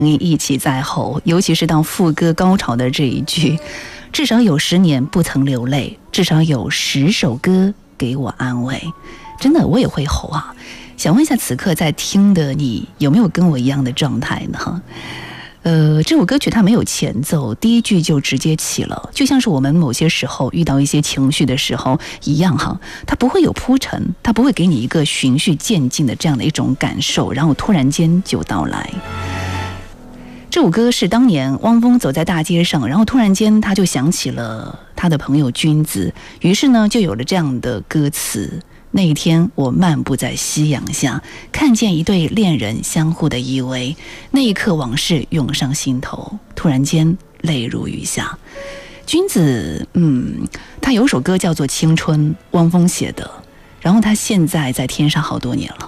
一起在后，尤其是到副歌高潮的这一句，至少有10年不曾流泪，至少有10首歌给我安慰。真的，我也会吼啊！想问一下，此刻在听的你，有没有跟我一样的状态呢？这首歌曲它没有前奏，第一句就直接起了，就像是我们某些时候遇到一些情绪的时候一样哈，它不会有铺陈，它不会给你一个循序渐进的这样的一种感受，然后突然间就到来。这首歌是当年汪峰走在大街上，然后突然间他就想起了他的朋友君子，于是呢就有了这样的歌词。那一天我漫步在夕阳下，看见一对恋人相互的依偎，那一刻往事涌上心头，突然间泪如雨下。君子他有首歌叫做《青春》，汪峰写的，然后他现在在天上好多年了。